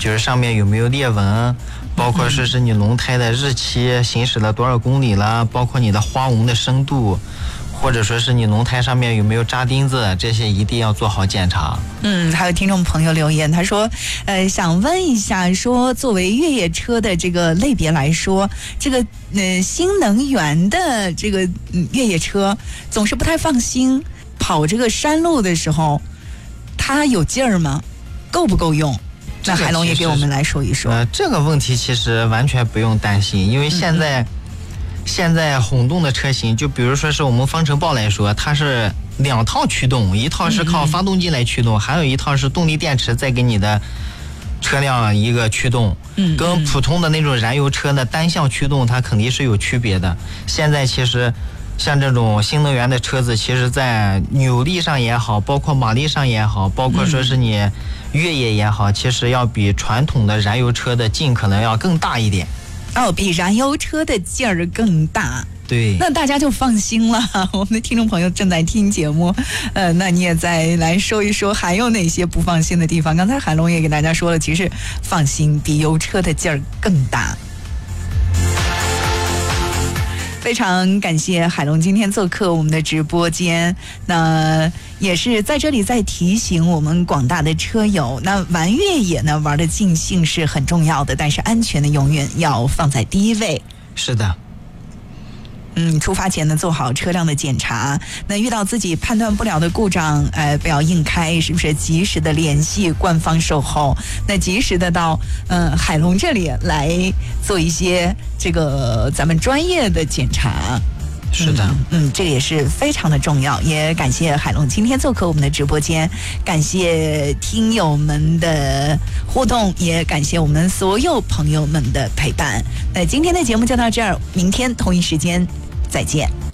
就是上面有没有裂纹，包括说是你轮胎的日期，行驶了多少公里了，包括你的花纹的深度，或者说是你轮胎上面有没有扎钉子，这些一定要做好检查。 还有听众朋友留言，他说想问一下，说作为越野车的这个类别来说，这个新能源的这个越野车总是不太放心，跑这个山路的时候它有劲儿吗？够不够用？那海龙也给我们来说一说。 这个问题其实完全不用担心，因为现在混动的车型，就比如说是我们方程豹来说，它是2套驱动，一套是靠发动机来驱动，还有一套是动力电池再给你的车辆一个驱动，跟普通的那种燃油车的单向驱动它肯定是有区别的。现在其实像这种新能源的车子，其实在扭力上也好，包括马力上也好，包括说是你越野也好，其实要比传统的燃油车的劲可能要更大一点。 比燃油车的劲儿更大。 对， 那大家就放心了。我们的听众朋友正在听节目，那你也再来说一说还有哪些不放心的地方。刚才海龙也给大家说了，其实放心比油车的劲儿更大。非常感谢海龙今天做客我们的直播间，那也是在这里再提醒我们广大的车友，那玩越野呢，玩的尽兴是很重要的，但是安全的永远要放在第一位。 是的。 出发前呢做好车辆的检查，那遇到自己判断不了的故障，不要硬开，是不是及时的联系官方售后，那及时的到海龙这里来做一些这个咱们专业的检查。 是的， 这个也是非常的重要，也感谢海龙今天做客我们的直播间，感谢听友们的互动，也感谢我们所有朋友们的陪伴。那今天的节目就到这儿，明天同一时间再见。